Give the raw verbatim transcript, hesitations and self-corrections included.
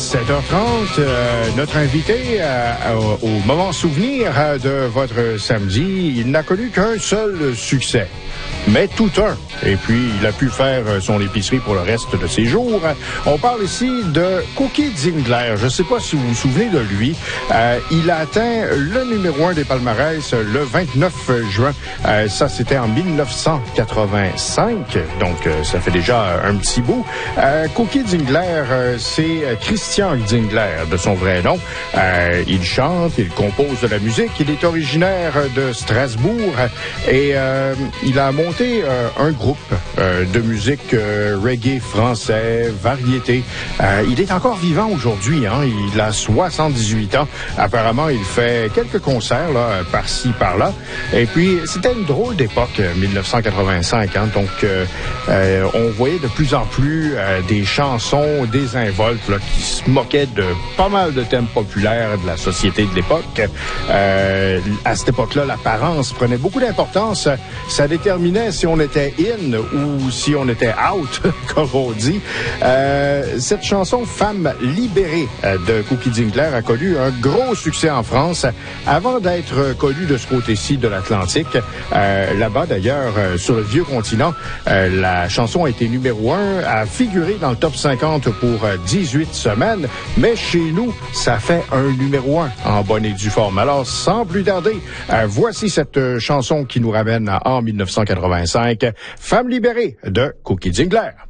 sept heures trente, euh, notre invité euh, au, au moment souvenir euh, de votre samedi, il n'a connu qu'un seul succès, mais tout un. Et puis, il a pu faire son épicerie pour le reste de ses jours. On parle ici de Cookie Zingler. Je ne sais pas si vous vous souvenez de lui. Euh, il a atteint le numéro un des palmarès le vingt-neuf juin. Euh, ça, c'était en dix-neuf cent quatre-vingt-cinq. Donc, euh, ça fait déjà un petit bout. Euh, Cookie Zingler, euh, c'est Christian Zingler, de son vrai nom. Euh, il chante, il compose de la musique. Il est originaire de Strasbourg et euh, il a monté euh, un groupe euh, de musique euh, reggae français, variété. Euh, il est encore vivant aujourd'hui, hein? Il a soixante-dix-huit ans. Apparemment, il fait quelques concerts là, par-ci, par-là. Et puis, c'était une drôle d'époque, dix-neuf cent quatre-vingt-cinq. Hein? Donc, euh, euh, on voyait de plus en plus euh, des chansons désinvoltes là, qui se moquaient de pas mal de thèmes populaires de la société de l'époque. Euh, à cette époque-là, l'apparence prenait beaucoup d'importance. Ça déterminait si on était in ou si on était out, comme on dit. Euh, cette chanson « Femme libérée » de Cookie Zingler a connu un gros succès en France avant d'être connue de ce côté-ci de l'Atlantique. Euh, là-bas, d'ailleurs, euh, sur le vieux continent, euh, la chanson a été numéro un, a figuré dans le top cinquante pour euh, dix-huit semaines, mais chez nous, ça fait un numéro un en bonne et due forme. Alors, sans plus tarder, euh, voici cette euh, chanson qui nous ramène en dix-neuf cent quatre-vingt-cinq, « Femme libérée » de Cookie Zingler.